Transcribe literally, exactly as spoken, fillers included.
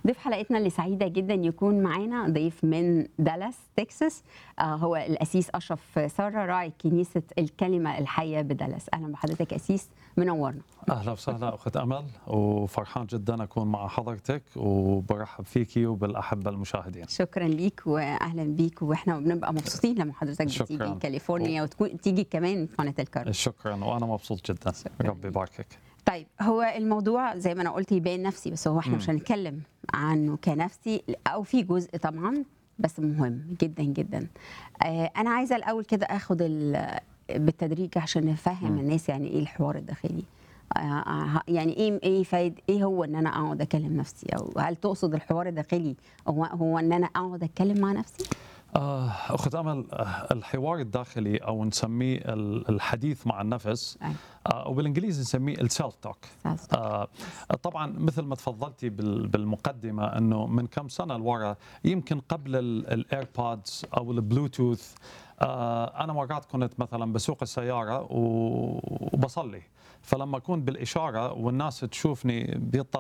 ضيف حلقتنا اللي سعيدة جدا يكون معانا ضيف من دالاس تكساس، آه هو الأسيس أشرف سارة راعي كنيسة الكلمة الحية بدالاس. أهلا بحضرتك أسيس، منورنا. اهلا وسهلا اخت امل، وفرحان جدا اكون مع حضرتك وبرحب فيكي وبالاحبه المشاهدين. شكرا ليك واهلا بيك، واحنا بنبقى مبسوطين لما حضرتك بتيجي شكراً. كاليفورنيا وتيجي كمان قناة الكرم. شكرا، وانا مبسوط جدا. شكراً. ربي يباركك. طيب، هو الموضوع زي ما انا قلت يبان نفسي، بس هو احنا مم. مش هنتكلم عنه كنفسي، او في جزء طبعا بس مهم جدا جدا. آه انا عايزه الاول كده اخد ال- بالتدريج عشان نفهم مم. الناس يعني ايه الحوار الداخلي. آه آه، يعني ايه ايه فايد ايه هو ان انا اقعد اكلم نفسي، او هل تقصد الحوار الداخلي هو هو ان انا اقعد اتكلم مع نفسي؟ آه، أخت أمل، آه، الحوار الداخلي أو نسميه ال- الحديث مع النفس، أيوة. آه، وبالإنجليزي نسميه السيلف توك. Self-talk. آه، طبعا مثل ما تفضلتي بال- بالمقدمة أنه من كم سنة لورا، يمكن قبل الإيربودز أو البلوتوث، آه، أنا مرات كنت مثلا بسوق السيارة و- وبصلي، فلما أكون بالإشارة والناس تشوفني بيطلع